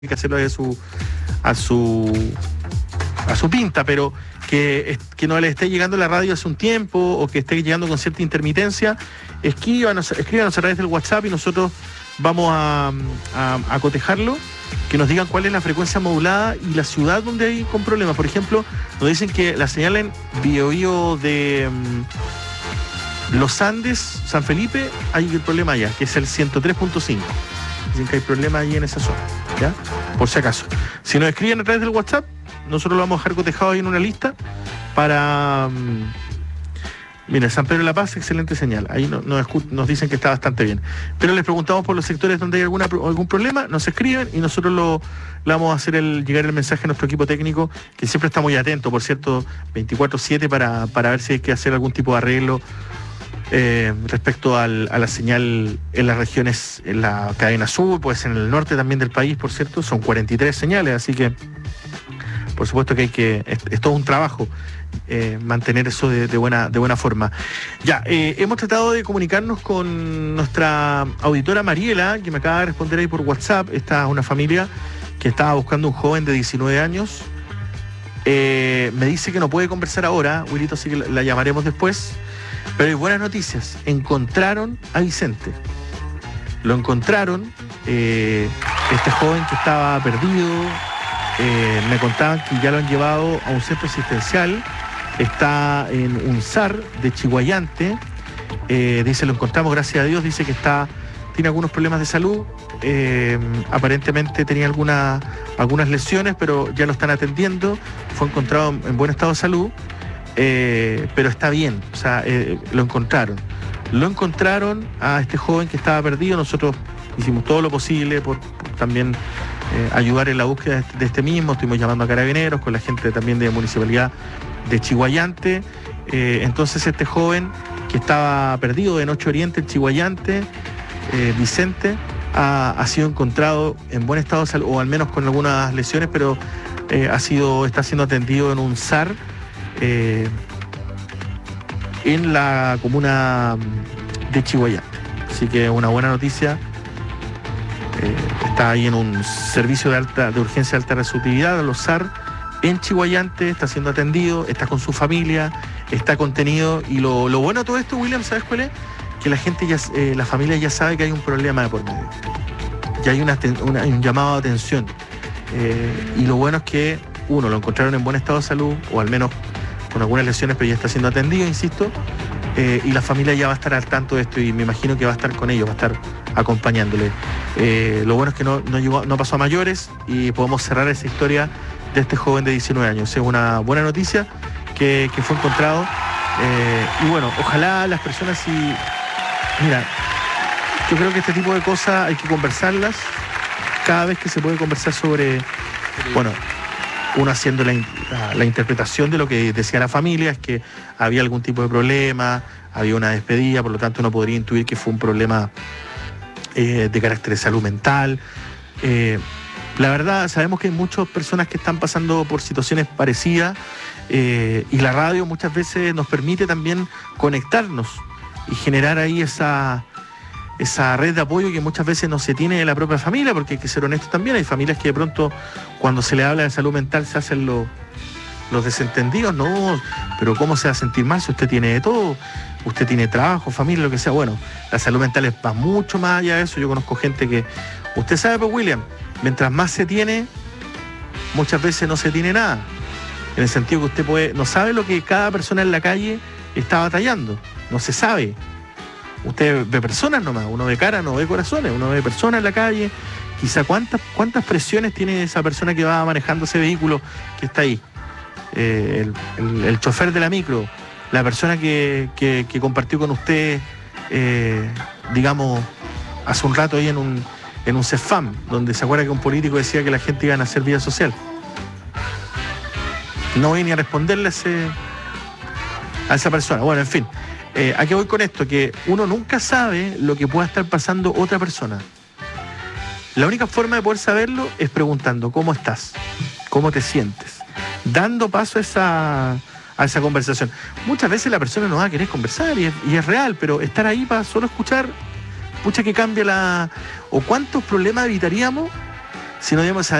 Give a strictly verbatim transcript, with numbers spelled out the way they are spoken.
que hacerlo a su a su a su pinta, pero que, que no le esté llegando la radio hace un tiempo o que esté llegando con cierta intermitencia, escríbanos, escríbanos a través del WhatsApp y nosotros vamos a, a, a cotejarlo, que nos digan cuál es la frecuencia modulada y la ciudad donde hay con problemas. Por ejemplo, nos dicen que la señal en Biobío de um, Los Andes, San Felipe, hay el problema allá, que es el ciento tres punto cinco. Dicen que hay problema allí en esa zona, ¿ya? Por si acaso. Si nos escriben a través del WhatsApp, nosotros lo vamos a dejar cotejado ahí en una lista para... Um, mira, San Pedro de la Paz, excelente señal. Ahí no, no, nos dicen que está bastante bien. Pero les preguntamos por los sectores donde hay alguna, algún problema, nos escriben y nosotros lo, le vamos a hacer el, llegar el mensaje a nuestro equipo técnico, que siempre está muy atento, por cierto, veinticuatro siete para, para ver si hay que hacer algún tipo de arreglo eh, respecto al, a la señal en las regiones, en la cadena sur, pues en el norte también del país, por cierto, son cuarenta y tres señales, así que por supuesto que hay que, es, es todo un trabajo eh, mantener eso de, de, buena, de buena forma. Ya, eh, hemos tratado de comunicarnos con nuestra auditora Mariela, que me acaba de responder ahí por WhatsApp. Esta es una familia que estaba buscando un joven de diecinueve años. Eh, me dice que no puede conversar ahora, Wilito, así que la, la llamaremos después. Pero hay buenas noticias. Encontraron a Vicente. Lo encontraron, eh, este joven que estaba perdido. Eh, me contaban que ya lo han llevado a un centro asistencial, está en un S A R de Chiguayante, eh, dice, lo encontramos, gracias a Dios, dice que está, tiene algunos problemas de salud, eh, aparentemente tenía alguna, algunas lesiones, pero ya lo están atendiendo, fue encontrado en buen estado de salud, eh, pero está bien, o sea, eh, lo encontraron. Lo encontraron a este joven que estaba perdido, nosotros hicimos todo lo posible por, por también eh, ayudar en la búsqueda de este, de este mismo, estuvimos llamando a carabineros, con la gente también de Municipalidad de Chiguayante, eh, entonces este joven que estaba perdido en Ocho Oriente, en Chiguayante, eh, Vicente, ha, ha sido encontrado en buen estado de salud, o al menos con algunas lesiones, pero eh, ha sido, está siendo atendido en un S A R eh, en la comuna de Chiguayante. Así que una buena noticia. Eh, está ahí en un servicio de alta de urgencia de alta resolutividad, los S A R, en Chiguayante, está siendo atendido, está con su familia, está contenido. Y lo, lo bueno de todo esto, William, ¿sabes cuál es? Que la gente ya, eh, la familia ya sabe que hay un problema de por medio. Ya hay, una, una, hay un llamado de atención. Eh, y lo bueno es que, uno, lo encontraron en buen estado de salud, o al menos con algunas lesiones, pero ya está siendo atendido, insisto. Eh, y la familia ya va a estar al tanto de esto y me imagino que va a estar con ellos, va a estar acompañándole. Eh, lo bueno es que no, no, llegó, no pasó a mayores y podemos cerrar esa historia de este joven de diecinueve años. Es una buena noticia que, que fue encontrado. Eh, y bueno, ojalá las personas, si... Mira, yo creo que este tipo de cosas hay que conversarlas cada vez que se puede conversar sobre... Bueno, uno haciendo la, la, la interpretación de lo que decía la familia, es que había algún tipo de problema, había una despedida, por lo tanto uno podría intuir que fue un problema eh, de carácter de salud mental. Eh, la verdad, sabemos que hay muchas personas que están pasando por situaciones parecidas eh, y la radio muchas veces nos permite también conectarnos y generar ahí esa... esa red de apoyo que muchas veces no se tiene de la propia familia, porque hay que ser honestos también, hay familias que de pronto cuando se le habla de salud mental se hacen los, los desentendidos, no, pero ¿cómo se va a sentir mal si usted tiene de todo? Usted tiene trabajo, familia, lo que sea. Bueno, la salud mental va mucho más allá de eso. Yo conozco gente que, usted sabe, pues William, mientras más se tiene, muchas veces no se tiene nada, en el sentido que usted puede, no sabe lo que cada persona en la calle está batallando, no se sabe. Usted ve personas nomás, uno ve cara, no ve corazones, uno ve personas en la calle, quizá cuántas, cuántas presiones tiene esa persona que va manejando ese vehículo que está ahí, eh, el, el, el chofer de la micro, la persona que, que, que compartió con usted, eh, digamos, hace un rato ahí en un, en un CEFAM, donde se acuerda que un político decía que la gente iba a hacer vida social. No voy ni a responderle a, ese, a esa persona. Bueno, en fin. Eh, ¿A qué voy con esto? Que uno nunca sabe lo que pueda estar pasando otra persona. La única forma de poder saberlo es preguntando ¿cómo estás? ¿Cómo te sientes? Dando paso a esa, a esa conversación. Muchas veces la persona no va a querer conversar y es, y es real, pero estar ahí para solo escuchar, pucha que cambia la... o cuántos problemas evitaríamos si no habíamos